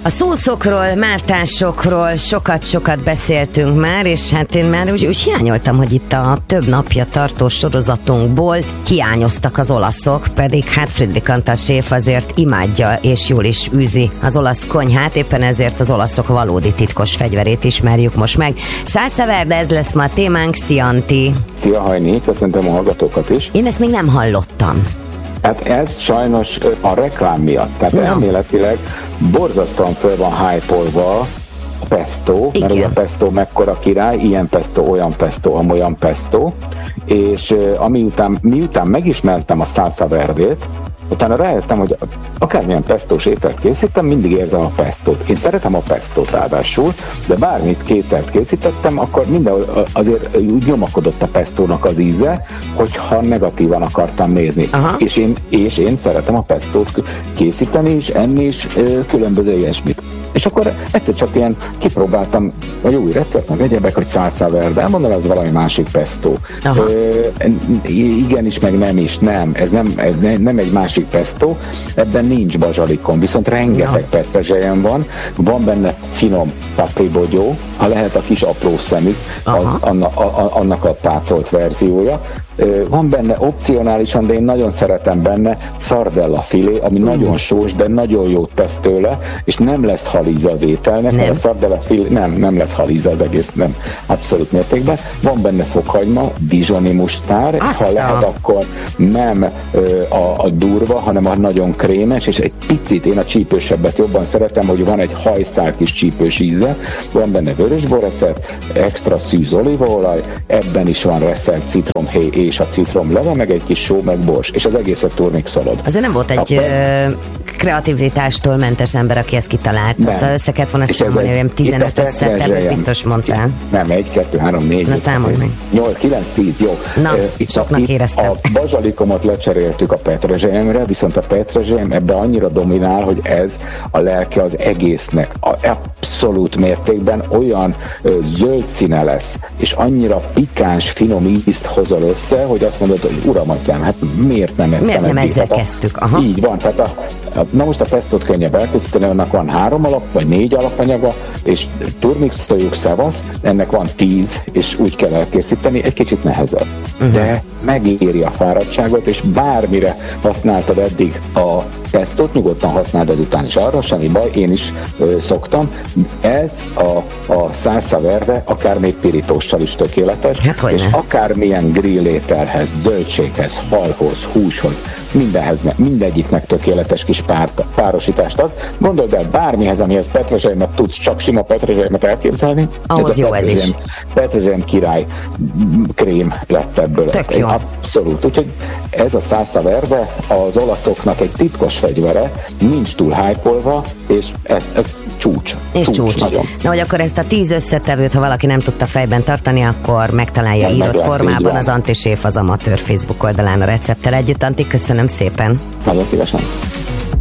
A szószokról, máltásokról sokat-sokat beszéltünk már, és hát én már úgy hiányoltam, hogy itt a több napja tartó sorozatunkból hiányoztak az olaszok, pedig hát Friedrich Antal séf azért imádja és jól is űzi az olasz konyhát, éppen ezért az olaszok valódi titkos fegyverét ismerjük most meg. Salsa verde, ez lesz ma a témánk. Szia, Antti! Szia, Hajni! Köszöntöm a hallgatókat is! Én ezt még nem hallottam. Hát ez sajnos a reklám miatt. Tehát elméletileg borzasztóan föl van hype-olva a pesto, mert ugye a pesto mekkora király, ilyen pesto, olyan pesto, amolyan pesto, és miután megismertem a salsa verdét, utána rájöttem, hogy akármilyen pestós ételt készítem, mindig érzem a pestót. Én szeretem a pestót ráadásul, de bármit kételt készítettem, akkor mindenhol azért úgy nyomakodott a pestónak az íze, hogyha negatívan akartam nézni. És én szeretem a pestót készíteni is, enni is, különböző ilyesmit. És akkor egyszer csak ilyen kipróbáltam a jó recept, meg egyebek, hogy salsa verde, mondom, ez valami másik pesto. Igenis, meg nem is, ez nem egy másik pesto, ebben nincs bazsalikom, viszont rengeteg petrezselyem van benne finom papribogyó, ha lehet a kis apró szemük, annak a pácolt verziója. Van benne opcionálisan, de én nagyon szeretem benne szardella filé, ami nagyon sós, de nagyon jót tesz tőle, és nem lesz halíza az ételnek, mert a szardella filé nem lesz halíza az egész, nem, abszolút mértékben. Van benne fokhagyma, dijoni mustár, ha lehet, akkor nem a durva, hanem a nagyon krémes, és egy picit én a csípősebbet jobban szeretem, hogy van egy hajszál kis csípős íze, van benne vörösborrecet, extra szűz olívaolaj, ebben is van reszelt citromhéj és a citromleve, meg egy kis só, meg bors, és az egészet turmixolod. Azért nem volt egy kreativitástól mentes ember, aki ezt kitalált. Szóval össze kellett volna számolni, hogy 15 összetevőt biztos mondtál. Nem, 1, 2, 3, 4, na, számolj meg. 8, 9, 10, jó. Na, soknak éreztem. A bazsalikomat lecseréltük a petrezselyemre, viszont a petrezselyem ebbe annyira dominál, hogy ez a lelke az egésznek. Abszolút mértékben olyan zöld színe lesz, és annyira pikáns, finom ízt hozol össze, hogy azt mondod, hogy uram, atyám, hát miért nem ezzel kezdtük? Így van, tehát na most a pestót könnyebb elkészíteni, annak van 3 alap, vagy 4 alapanyaga, és turmixoljuk, szevasz, ennek van 10, és úgy kell elkészíteni, egy kicsit nehezebb. De megéri a fáradtságot, és bármire használtad eddig a pestót, nyugodtan használd ezután is arra, semmi baj, én is szoktam. Ez a salsa verde akár még pirítóssal is tökéletes, és akármilyen grillételhez, zöldséghez, halhoz, húshoz, mindenhez, mindegyiknek tökéletes kis párosítást ad. Gondold el, bármihez, amihez petrezselymet tudsz, csak sima petrezselymet elképzelni. Ahhoz jó ez is. Petrezselyem király krém lett ebből. Abszolút. Úgyhogy ez a salsa verde az olaszoknak egy titkos fegyvere, nincs túl hype-olva, és ez csúcs. És csúcs. Nagyon. Na, hogy akkor ezt a 10 összetevőt, ha valaki nem tudta fejben tartani, akkor megtalálja írott formában az Antti Séf az Amatőr Facebook oldalán a recepttel együtt. Antti, köszönöm szépen. Nagyon szívesen.